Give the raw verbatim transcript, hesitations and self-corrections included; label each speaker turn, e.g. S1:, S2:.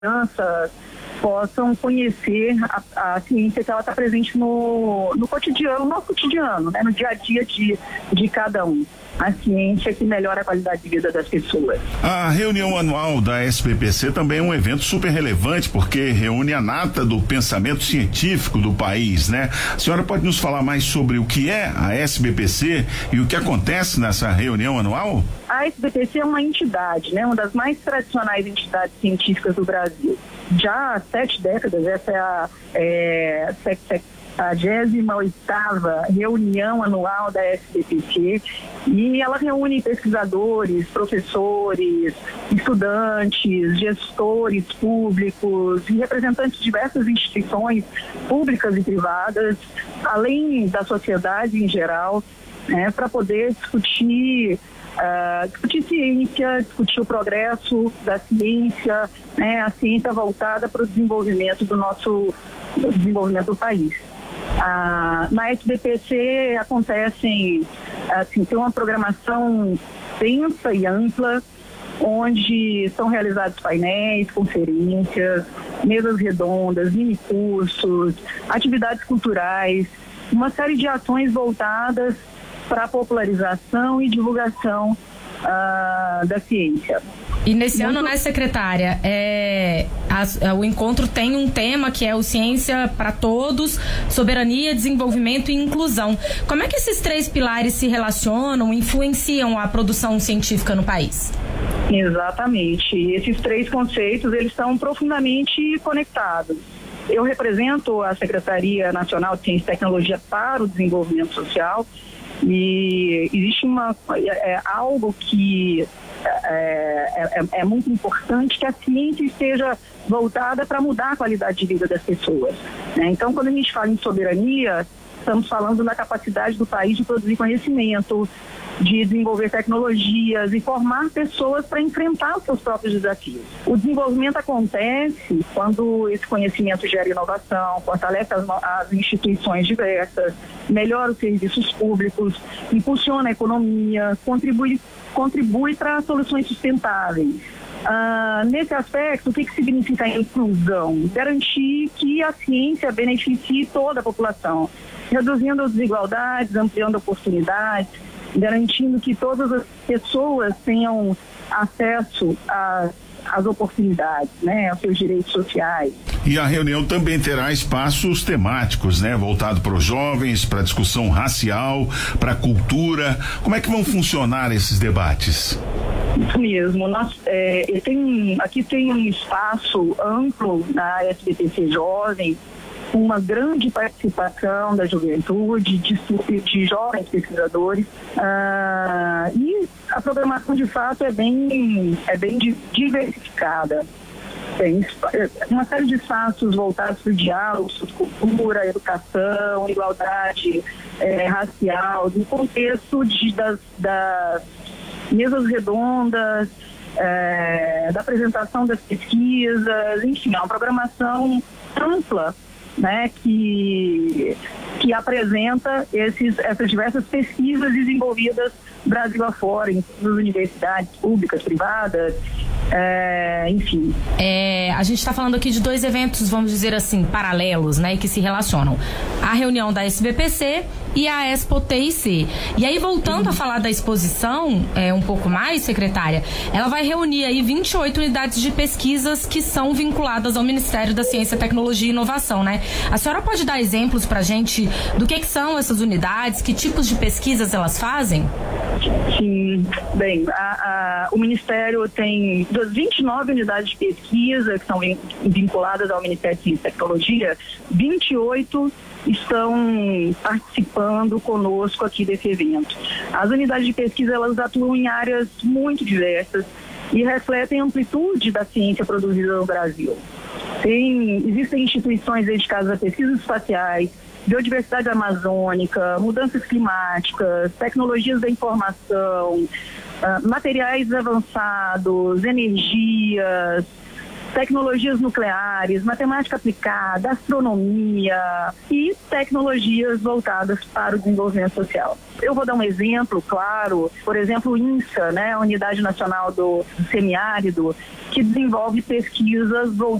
S1: crianças possam conhecer a, a ciência que ela está presente no, no cotidiano, no cotidiano, né? No dia a dia de, de cada um. A ciência que melhora a qualidade de vida das pessoas.
S2: A reunião anual da S B P C também é um evento super relevante, porque reúne a nata do pensamento científico do país, né? A senhora pode nos falar mais sobre o que é a S B P C e o que acontece nessa reunião anual?
S1: A S B P C é uma entidade, né? Uma das mais tradicionais entidades científicas do Brasil. Já há sete décadas, essa é a é, a vigésima oitava reunião anual da S B P C, e ela reúne pesquisadores, professores, estudantes, gestores públicos e representantes de diversas instituições públicas e privadas, além da sociedade em geral, né, para poder discutir Uh, discutir ciência, discutir o progresso da ciência, né, a ciência voltada para o desenvolvimento do nosso do desenvolvimento do país. Uh, na S B P C acontecem, assim, tem uma programação densa e ampla, onde são realizados painéis, conferências, mesas redondas, mini-cursos, atividades culturais, uma série de ações voltadas para a popularização e divulgação uh, da ciência.
S3: E nesse
S1: Muito...
S3: ano, né, secretária, é, a, o encontro tem um tema que é o Ciência para Todos, Soberania, Desenvolvimento e Inclusão. Como é que esses três pilares se relacionam, influenciam a produção científica no país?
S1: Exatamente. Esses três conceitos, eles estão profundamente conectados. Eu represento a Secretaria Nacional de Ciência e Tecnologia para o Desenvolvimento Social, e existe uma, é, é, algo que é, é, é muito importante, que a ciência esteja voltada para mudar a qualidade de vida das pessoas, né? Então, quando a gente fala em soberania, estamos falando da capacidade do país de produzir conhecimento, de desenvolver tecnologias e formar pessoas para enfrentar os seus próprios desafios. O desenvolvimento acontece quando esse conhecimento gera inovação, fortalece as, as instituições diversas, melhora os serviços públicos, impulsiona a economia, contribui, contribui para soluções sustentáveis. Ah, nesse aspecto, o que, que significa a inclusão? Garantir que a ciência beneficie toda a população, reduzindo as desigualdades, ampliando oportunidades, garantindo que todas as pessoas tenham acesso às, às oportunidades, né, aos seus direitos sociais.
S2: E a reunião também terá espaços temáticos, né, voltado para os jovens, para a discussão racial, para a cultura. Como é que vão funcionar esses debates?
S1: Isso mesmo. Nós, é, tem, aqui tem um espaço amplo na S B P C Jovem, uma grande participação da juventude, de, de jovens pesquisadores, ah, e a programação de fato é bem, é bem diversificada. Tem uma série de espaços voltados para o diálogo, cultura, educação, igualdade é, racial, no contexto de, das, das mesas redondas, é, da apresentação das pesquisas, enfim, é uma programação ampla, né, que, que apresenta esses, essas diversas pesquisas desenvolvidas Brasil afora, em todas as universidades públicas, privadas, é, enfim.
S3: É, a gente está falando aqui de dois eventos, vamos dizer assim, paralelos, né, que se relacionam. A reunião da S B P C e a Expo T I C. E aí, voltando a falar da exposição, é, um pouco mais, secretária, ela vai reunir aí vinte e oito unidades de pesquisas que são vinculadas ao Ministério da Ciência, Tecnologia e Inovação, né? A senhora pode dar exemplos pra gente do que, que são essas unidades, que tipos de pesquisas elas fazem?
S1: Sim, bem, a, a, o Ministério tem das vinte e nove unidades de pesquisa que são vinculadas ao Ministério de Ciência e Tecnologia, vinte e oito estão participando conosco aqui desse evento. As unidades de pesquisa, elas atuam em áreas muito diversas e refletem a amplitude da ciência produzida no Brasil. Tem, existem instituições dedicadas a pesquisas espaciais, biodiversidade amazônica, mudanças climáticas, tecnologias da informação, uh, materiais avançados, energias, tecnologias nucleares, matemática aplicada, astronomia e tecnologias voltadas para o desenvolvimento social. Eu vou dar um exemplo, claro, por exemplo, o INSA, né, a Unidade Nacional do Semiárido, que desenvolve pesquisas voltadas